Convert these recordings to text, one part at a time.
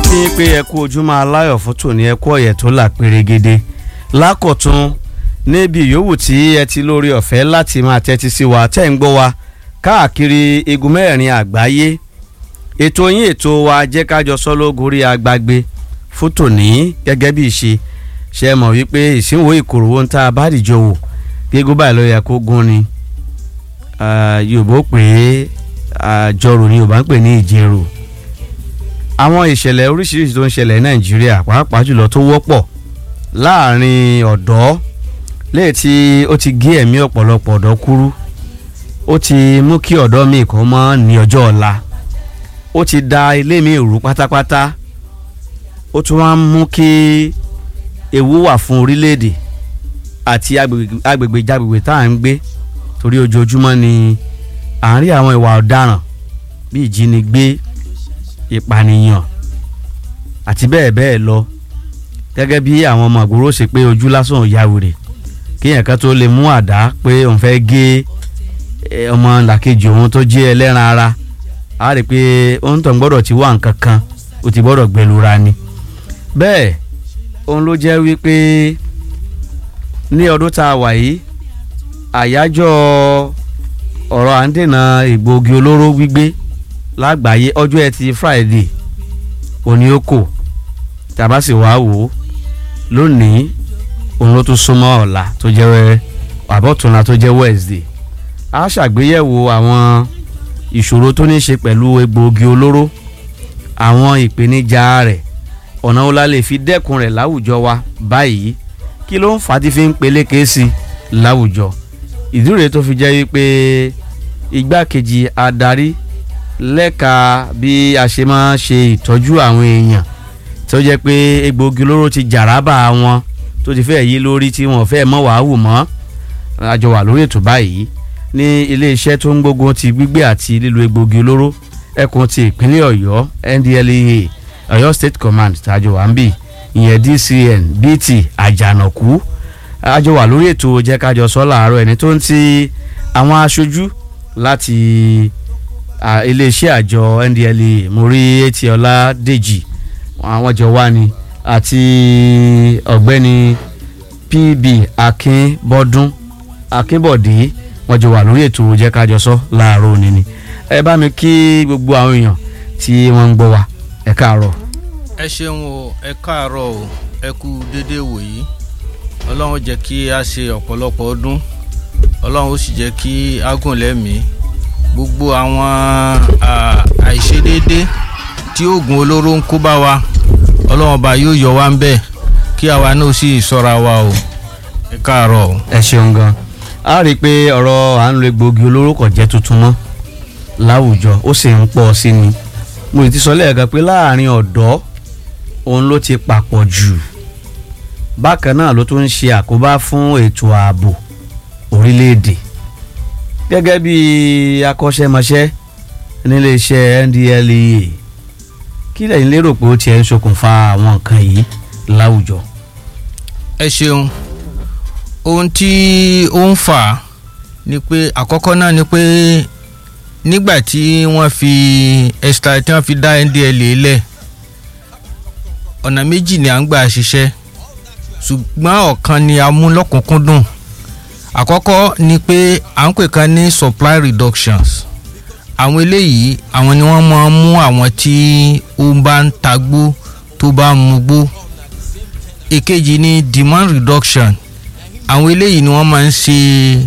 kí pé ẹ kú ojúmọ́ aláyọ̀ fún tòní ẹ kú ọ̀yẹ̀ tó là pérégede lákọ̀tún níbi yòówù tí ẹ ti lórí ọ̀fẹ́ láti máa tẹ́tí sí wa tẹ́ ń gbọ́ wa káàkiri igun mẹ́rin àgbáyé ètò yín ètò wa jẹ́ kájọ sọ lógorí agbágbé fún tòní gẹ́gẹ́ bí ìṣe ṣe mọ̀ wípé ìsínwó ìkòròwò ń tá a bá dìjọ wò gégó báyìí ló yẹ kó gún ni Yorùbá pè é àjọrò ni Yorùbá ń pè ní ìjẹrò àwọn ìṣẹ̀lẹ̀ oríṣiríṣi tó ń ṣẹlẹ̀ ní Nàìjíríà pàápàá jùlọ tó wọ́pọ̀ láàrin ọ̀dọ́ léè tí ó ti gé ẹ̀mí ọ̀pọ̀lọpọ̀ ọ̀dọ́ kúrú ó ti mú kí ọ̀dọ́ mi kàn mọ́ ní ọjọ́ ọ̀la ó ti da ilé mi rú pátápátá ó tún wá ń mú kí ewu wà fún orílẹ̀-èdè àti agbègbè jágbègbè tá à ń gbé torí ojoojúmọ́ ni à ń rí àwọn ìwà ọ̀daràn bí ìjínigbé ìpànìyàn àti bẹ́ẹ̀ bẹ́ẹ̀ lọ gẹ́gẹ́ bí àwọn ọmọ ìgboro ṣe pé ojú lásán ò ya wèrè kéèyàn kan tó lè mú àdá pé òun fẹ́ gé ọmọ làkejì òun tó jẹ́ ẹlẹ́ran ara á rí i pé òun tó ń gbọ́dọ̀ ti wá nǹkan kan ó ti gbọ́dọ̀ gbẹlura ni bẹ́ẹ̀ òun ló jẹ́ wípé ní ọdún tá a wà yìí àyájọ́ ọ̀rọ̀ à ń dènà egbòogi olóró gbígbé lágbàáyé ọjọ́ ẹtì Friday òní ó kò tàbá sì wá wò ó lónìí òun ló tún súnmọ́ ọ̀la tó jẹ́ àbọ̀túnla tó jẹ́ Wednesday a ṣàgbéyẹ̀wò àwọn ìṣòro tó ní ṣe pẹ̀lú egbòogi olóró àwọn ìpèníjà rẹ̀ ọ̀nà wo la lè fi dẹ́kun rẹ̀ láwùjọ wa báyìí kí ló ń fà á tí fi ń peléke sí láwùjọ ìdí rèé tó fi jẹ́ wípé igbákejì adarí lẹ́ka bí a ṣe máa ṣe ìtọ́jú àwọn èèyàn tó jẹ́ pé egbòogi olóró ti jàrábà wọn tó ti fẹ́ yí lórí tí wọ́n fẹ́ mọ́ wàá wù mọ́ àjọ wà lórí ètò báyìí ní iléeṣẹ́ tó ń gbógun ti gbígbé àti lílo egbòogi olóró ẹkùn ti ìpínlẹ̀ Ọ̀yọ́ NDLEA Ọ̀yọ́ State Command tàjọ wà ń bì ìyẹn DCN BT àjànàkú àjọ wà lórí ètò jẹ́ kájọ sọ láàárọ̀ ẹni tó ń ti àwọn aṣojú láti iléeṣẹ́ àjọ NDLEA mo rí Etiola Dèjì àwọn jọ wá ni àti ọ̀gbẹ́ni PB Akínbọ̀dé wọ́n jọ wà lórí ètò jẹ́ kájọ sọ láàárọ̀ òní ni ẹ bá mi kí gbogbo àwọn èèyàn tí wọ́n ń gbọ́ wa ẹ káàárọ̀. ẹ ṣeun o ẹ káàárọ̀ o ẹ kú déédéé wòyí ọlọ́run jẹ́ kí a ṣe ọ̀pọ̀lọpọ̀ ọdún ọlọ́run ó sì jẹ́ kí a gùn lẹ́mìí gbogbo àwọn àìṣedéédé tí oògùn olóró ń kó bá wa ọlọ́run ọba yóò yọ wá ń bẹ̀ kí àwa náà sì ṣọ́ra wa o ẹ káàárọ̀ o. ẹ ṣeun gan a rí i pé ọ̀rọ̀ à ń lo egbòogi olóró kò jẹ́ tuntun mọ́ láwùjọ ó sì ń pọ̀ sí ni mo ti sọ lẹ́ẹ̀kan pé láàrin ọ̀dọ́ òun ló ti papọ̀ jù bákan náà ló tún ń ṣe àkóbá fún ètò ààbò orílẹ̀-èdè gẹ́gẹ́ bí akọ́ṣẹ́mọṣẹ́ níléeṣẹ́ NDLEA kí lẹ́yìn lérò pé ó tiẹ̀ ń ṣokùnfà àwọn nǹkan yìí láwùjọ. ẹ ṣeun ohun tí ó ń fà á ni pé àkọ́kọ́ náà ni pé nígbà tí wọ́n fi extra tí wọ́n fi dá NDLEA lẹ̀ ọ̀nà méjì ni à ń gbà ṣiṣẹ́ ṣùgbọ́n ọ̀kan ni a mú lọ́kùnkúndùn àkọ́kọ́ ni pé à ń pè kan ní supply reductions àwọn eléyìí àwọn ni wọ́n máa ń mú àwọn tí ó bá ń tagbó tó bá ń mugbó èkejì ni demand reduction àwọn eléyìí ni wọ́n máa ń ṣe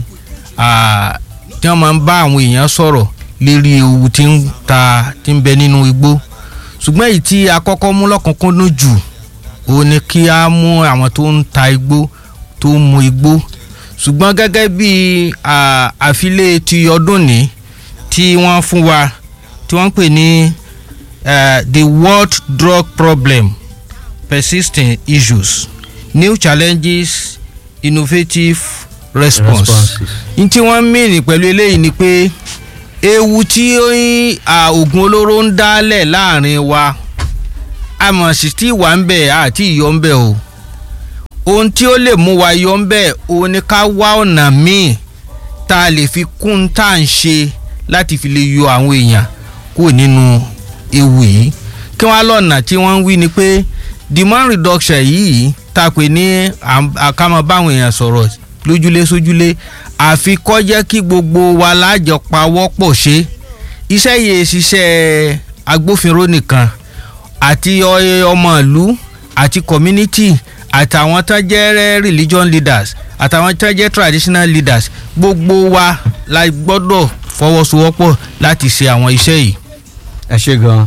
tí wọ́n máa ń bá àwọn èèyàn sọ̀rọ̀ lérí ewu tí ń bẹ nínú igbó ṣùgbọ́n èyí tí a kọ́kọ́ mú lọ́kùnkúndùn jù ó ní kí a mú àwọn tó ń ta igbó tó ń mu igbó ṣùgbọ́n gẹ́gẹ́ bí àfilé ti ọdún ní tí wọ́n fún wa tí wọ́n pè ní the world drug problem persisting issues new challenges innovative response n tí wọ́n mìíràn pẹ̀lú eléyìí ni pé ewu tí oògùn olóró ń dálẹ̀ láàrin wa àmọ́ sì tí wà ń bẹ̀ àti ìyọ́ ń bẹ̀ o ohun tí ó lè mú wa yọ ń bẹ̀ òun ni ká wá ọ̀nà míì tá a lè fi kún tá à ń ṣe láti fi lè yọ àwọn èèyàn kúrò nínú ewu yìí kí wọ́n á lọ́nà tí wọ́n ń wí ni pé demand reduction yìí tá a pè ní àkàmọ́ báwọn èèyàn sọ̀rọ̀ lójúlé sójúlé àfi kó jẹ́ kí gbogbo wa lájọ pawọ́pọ̀ ṣe iṣẹ́ yìí ṣiṣẹ́ agbófinró nìkan àti ọmọ ìlú àti community àtàwọn tó jẹ́ religion leaders àtàwọn tó jẹ́ traditional leaders gbogbo wa la gbọ́dọ̀ fọwọ́sowọ́pọ̀ láti ṣe àwọn iṣẹ́ yìí. ẹ ṣe gan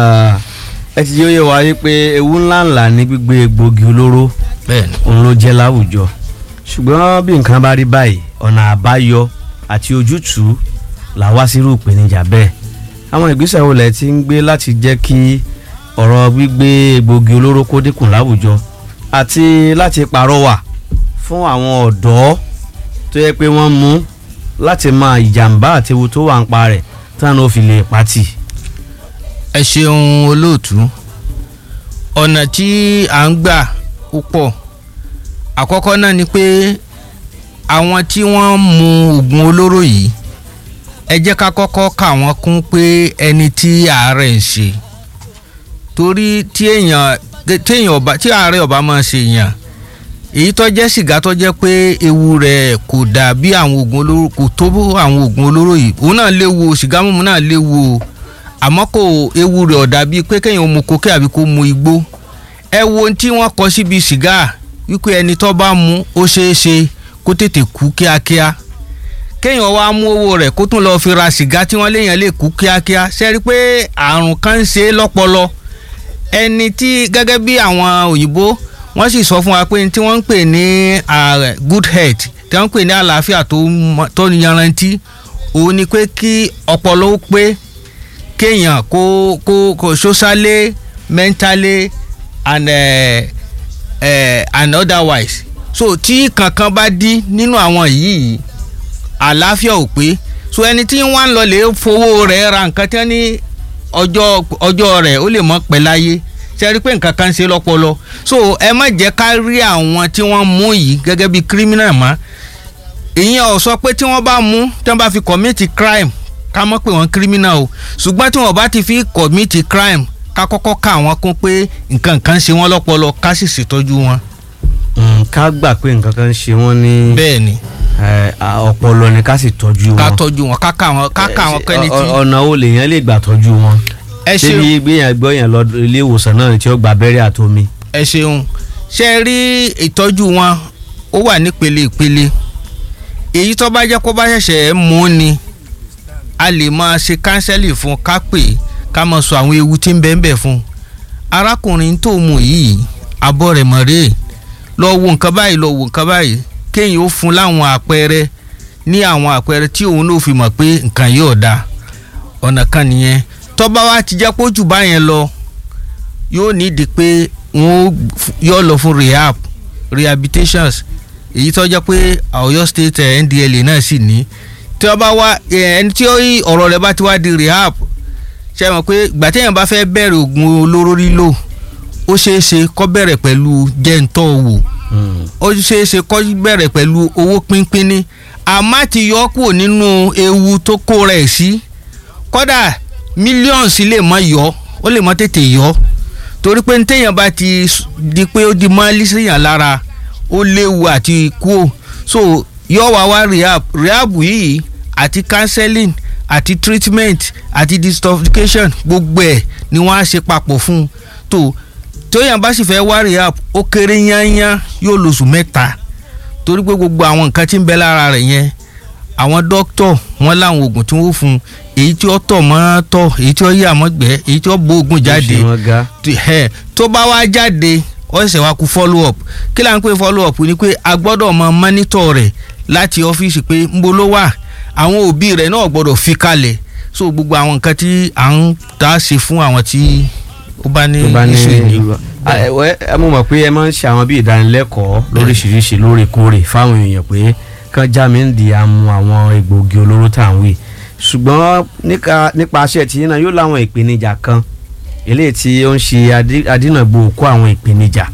ẹ ti yóò yẹ wá yí pé ewu ńláńlá ní gbígbé egbògi olóró òun ló jẹ́ láwùjọ ṣùgbọ́n bí nǹkan bá rí báyìí ọ̀nà àbáyọ àti ojútùú là wá sírú ìpèníjà bẹ́ẹ̀ àwọn ìgbésẹ̀ wo lẹ ti ń gbé láti jẹ́ kí ọ̀rọ̀ gbígbé egbògi olóró kó dínkù láwùjọ àti láti pàrọwà fún àwọn ọ̀dọ́ tó yẹ pé wọ́n mú láti máa ìjàmbá àti ewu tó wà ń pa rẹ̀ táwọn ò fi lè pàtì. ẹ ṣeun olóòtú ọ̀nà tí à ń gbà púpọ̀ àkọ́kọ́ náà ni pé àwọn tí wọ́n mu oògùn olóró yìí ẹ jẹ́ ká kọ́kọ́ kà wọ́n kún pé ẹni tí àárẹ̀ ń ṣe torí tí àárẹ̀ ọba máa ṣe èèyàn èyí tó jẹ́ sìgá tó jẹ́ pé ewu rẹ̀ kò dà bí àwọn oògùn olóró kò tó àwọn oògùn olóró yìí òun náà léwu sìgá mímu náà léwu àmọ́ kò ewu rẹ̀ ọ̀dà bíi pé kéèyàn mu kókè àbí kó mu igbó ẹ wo ohun tí wọ́n kọ síbi sìgá wípé ẹni tó bá mu ó ṣeé ṣe kó tètè kú kíákíá kéèyàn wá mú owó rẹ̀ kó tún lọ́ọ́ fi ra sìgá tí wọ́n léèyàn lè kú kíákíá ṣe rí pé àrùn kan ń ṣe lọ́pọlọ ẹni tí gẹ́gẹ́ bí àwọn òyìnbó wọ́n sì sọ fún wa pé tí wọ́n ń pè ní good health tí wọ́n ń pè ní àlàáfíà tó yanrantí òun ni pé kí ọpọlọ ó pé kéèyàn kó socially mentally and otherwise so tí kankan bá dí nínú àwọn yìí àlàáfíà ò pé so ẹni tí wọ́n ń lọ lè fowó rẹ̀ ra nǹkan tí wọ́n ní ọjọ́ rẹ̀ ó lè mọ́ pẹ́ láyé ṣe rí pé nǹkan kan ṣe lọ́pọlọ so ẹ má jẹ́ ká rí àwọn tí wọ́n mú yìí gẹ́gẹ́ bí criminal mọ́ ìyẹn ò sọ pé tí wọ́n bá mú tí wọ́n bá fi commit crime ká mọ̀ pé wọ́n criminal o ṣùgbọ́n tí wọ́n bá ti fi commit crime ká kọ́kọ́ ká wọn kún pé nǹkan kan ṣe wọ́n lọ́pọlọ ká sì ṣètọ́jú wọn. ká gbà pé nǹkan kan ṣe wọ́n ní. bẹ́ẹ̀ ni ọpọlọ ni ká sì tọ́jú wọn. ká tọ́jú wọn ká ká wọn kẹ́ni tí. ọ̀nà wo lèèyàn lè gbà tọ́jú wọn. ẹ ṣeun débi gbéyàn gbọ́yàn lọ ilé ìwòsàn náà tí ó gba abẹ́rẹ́ àtomi. ẹ ṣeun ṣe rí ìtọ́jú wọn ó wà nípele ìpele èyí tó bá jẹ́ kó bá ṣẹ̀ṣẹ̀ mú ni a lè máa ṣe kánsẹ́lì fún ká pè ká máa sọ àwọn ewu tí ń bẹ ń bẹ fún arákùnrin tó mú yìí abọ́ rẹ̀ mọ̀ rèé lọ wo nǹkan báyìí kéèyàn ó fún láwọn àpẹẹrẹ ní àwọn àpẹẹrẹ tí òun náà fi mọ̀ pé nǹkan yóò da ọ̀nà kan nìyẹn tó bá wá ti jẹ́ pójú báyẹn lọ yóò nídìí pé wọ́n yóò lọ fún rehabilitations èyí tó jẹ́ pé Ọ̀yọ́ state NDLEA náà sì ní tí wọ́n bá wá ẹni tí ọ̀rọ̀ rẹ̀ bá ti wá di rehab ṣe mọ̀ pé ìgbà téèyàn bá fẹ́ bẹ̀rẹ̀ oògùn olóró lílò ó ṣeé ṣe kó bẹ̀rẹ̀ pẹ̀lú jẹ́ǹtọ́ wò ó ṣeé ṣe kó bẹ̀rẹ̀ pẹ̀lú owó pínpínní àmọ́ ti yọ kúrò nínú ewu tó kó rẹ̀ sí kódà mílíọ̀nù lè mọ yọ ó lè mọ tètè yọ torí pé téèyàn bá ti di pé ó di mọ́lí síyàn lára ó léwu àti kú so yọ wá rehab yìí àti counseling àti treatment àti detoxification gbogbo ẹ̀ ni wọ́n á ṣe papọ̀ fún un tóyàn bá sì fẹ́ wá rehab ó kéré yányán yóò lóṣù 3 torí pé gbogbo àwọn nǹkan tí ń bẹ lára rẹ̀ yẹn àwọn dókítọ̀ wọn láwọn oògùn tí wọ́n fún èyí tí ó tọ̀ mọ́ tọ̀ èyí tí ó yà mọ́ gbẹ́ èyí tí ó bó oògùn jáde tó bá wá jáde ó ṣẹ̀ṣẹ̀ wá kú follow up kí là ń pè follow up ni pé a gbọ́dọ̀ mọ monitor rẹ̀ láti ọ́fíìsì pé ń bo ló wà àwọn òbí rẹ̀ náà gbọ́dọ̀ fi kalẹ̀ so gbogbo àwọn nǹkan tí à ń dá ṣe fún àwọn tí ó bá ní iṣu ìní. ẹ mọ̀ mọ̀ pé ẹ máa ń ṣe àwọn bí ìdánilẹ́kọ̀ọ́ lóríṣiríṣi lóòrèkóòrè fáwọn èèyàn pé kán já mi ń di àmú àwọn egbògi olóró tá à ń wí ṣùgbọ́n nípa aṣẹ tí náà yóò láwọn ìpèníjà kan eléyìí tí ó ń ṣe adínàgbò kó àwọn ìpèníjà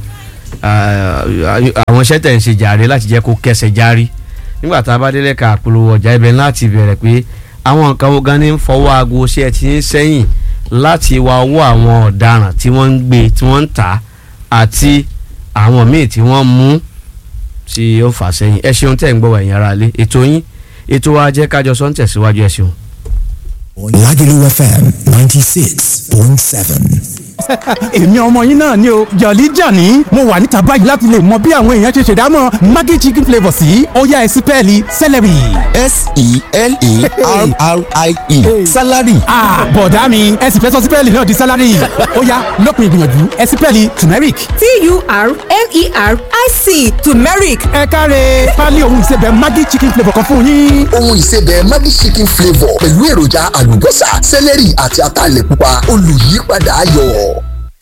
àwọn iṣẹ́ tẹ̀ ń ṣe jàre láti jẹ́ kó kẹsẹ̀ járí nígbà tá a bá délé ka àpolówó ọjà ibẹ̀ láti bẹ̀rẹ̀ pé àwọn nǹkan wo gan ni ń fọwọ́ aago ṣe ẹ ti ń sẹ́yìn láti wá owó àwọn ọ̀daràn tí wọ́n ń gbé tí wọ́n ń tà àti àwọn míì tí wọ́n mú tí ó fà sẹ́yìn. ẹ ṣeun tẹ́ ń gbọ́ ẹ̀yin ará ilé ètò yín ètò wa jẹ́ kájọ sọ ń tẹ̀síwájú ẹ ṣeun. Lagelu FM 96.7. èmi ọmọ yín náà ni o Jolly Johnny mo wà níta báyìí láti lè mọ bí àwọn èèyàn ṣe ṣèdámọ̀ Maggi chicken flavour sí ọ̀yá ẹ̀sìpẹ́ẹ̀lì celery. S-E-L-E-R-R-I-E salary. bọ̀dá mi ẹ̀sìn fẹ́ sọ sípẹ́ẹ̀lì náà di salary ọ̀yá lópin ìgbìyànjú ẹ̀sìpẹ́ẹ̀lì turmeric. T-U-R-M-E-R-I-C turmeric. ẹ káre pálí ohun ìsebẹ̀ Maggi chicken flavour kan fún yín. ohun ìsebẹ̀ Maggi chicken flavour pẹ̀lú èròjà àlùbọ́sà sẹ́lẹ̀rì àti ataalẹ̀ pupa olùyípadà ayọ̀.